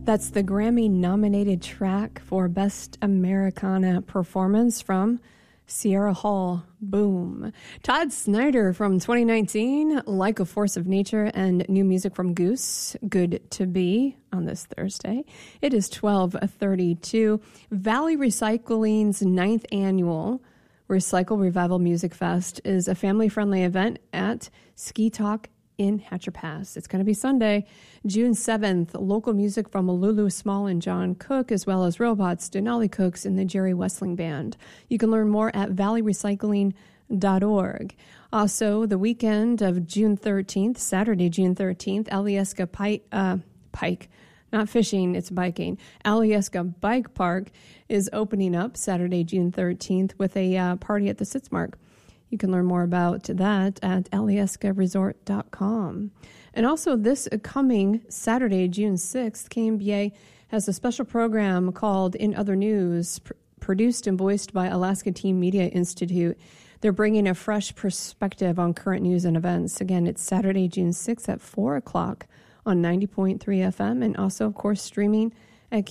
That's the Grammy-nominated track for Best Americana Performance from Sierra Hall. Boom. Todd Snyder from 2019, Like a Force of Nature, and new music from Goose, Good to Be, on this Thursday. It is 12:32. Valley Recycling's 9th annual Recycle Revival Music Fest is a family-friendly event at Ski Talk in Hatcher Pass. It's going to be Sunday, June 7th. Local music from Lulu Small and John Cook, as well as Robots, Denali Cooks, and the Jerry Wessling Band. You can learn more at valleyrecycling.org. Also, the weekend of June 13th, Saturday, June 13th, Alyeska Pike, not fishing, it's biking. Alyeska Bike Park is opening up Saturday, June 13th with a party at the Sitzmark. You can learn more about that at alyeskaresort.com. And also this coming Saturday, June 6th, KMBA has a special program called In Other News, produced and voiced by Alaska Teen Media Institute. They're bringing a fresh perspective on current news and events. Again, it's Saturday, June 6th at 4 o'clock on 90.3 FM, and also, of course, streaming at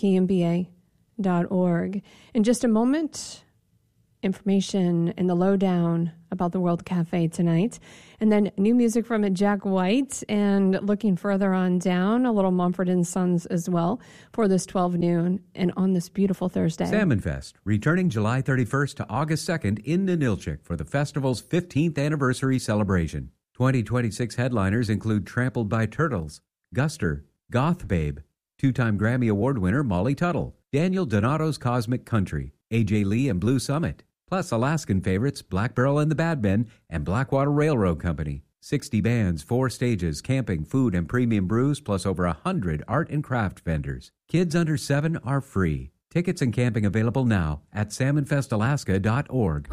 kmba.org. In just a moment, information and the lowdown about the World Cafe tonight. And then new music from Jack White, and looking further on down, a little Mumford & Sons as well for this 12 noon and on this beautiful Thursday. Salmon Fest, returning July 31st to August 2nd in Ninilchik for the festival's 15th anniversary celebration. 2026 headliners include Trampled by Turtles, Guster, Goth Babe, two-time Grammy Award winner Molly Tuttle, Daniel Donato's Cosmic Country, AJ Lee and Blue Summit, plus Alaskan favorites Black Barrel and the Bad Men and Blackwater Railroad Company. 60 bands, 4 stages, camping, food, and premium brews, plus over 100 art and craft vendors. Kids under 7 are free. Tickets and camping available now at salmonfestalaska.org.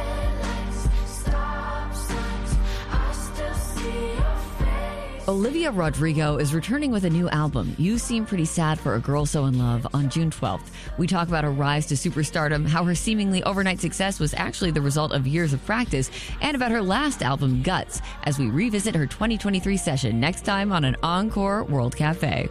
Olivia Rodrigo is returning with a new album, You Seem Pretty Sad for a Girl So in Love, on June 12th. We talk about her rise to superstardom, how her seemingly overnight success was actually the result of years of practice, and about her last album, Guts, as we revisit her 2023 session next time on an Encore World Cafe.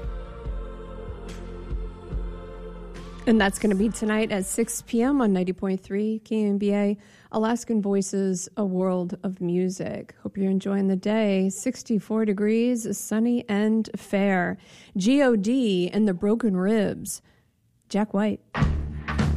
And that's going to be tonight at 6 p.m. on 90.3 KMBA, Alaskan Voices, a world of music. Hope you're enjoying the day. 64 degrees, sunny and fair. G.O.D. and the Broken Ribs. Jack White.